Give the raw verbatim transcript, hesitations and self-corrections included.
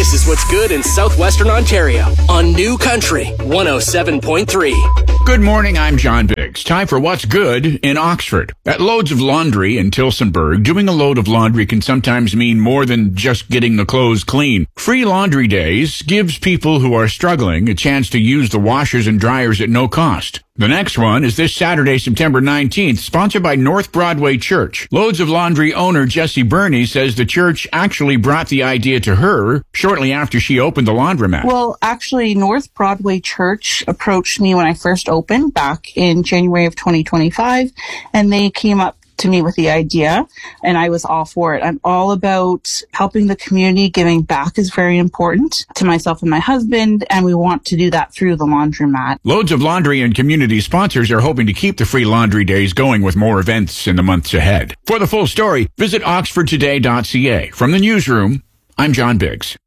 This is what's good in southwestern Ontario on New Country one oh seven point three. Good morning, I'm John Biggs. Time for What's Good in Oxford. At Loads of Laundry in Tillsonburg, doing a load of laundry can sometimes mean more than just getting the clothes clean. Free Laundry Days gives people who are struggling a chance to use the washers and dryers at no cost. The next one is this Saturday, September nineteenth, sponsored by North Broadway Church. Loads of Laundry owner Jessie Burney says the church actually brought the idea to her shortly after she opened the laundromat. Well, actually, North Broadway Church approached me when I first opened back in January of twenty twenty-five, and they came up to me with the idea, and I was all for it. I'm all about helping the community. Giving back is very important to myself and my husband, and we want to do that through the laundromat. Loads of Laundry and community sponsors are hoping to keep the free laundry days going with more events in the months ahead. For the full story, visit oxford today dot c a. From the newsroom, I'm John Biggs.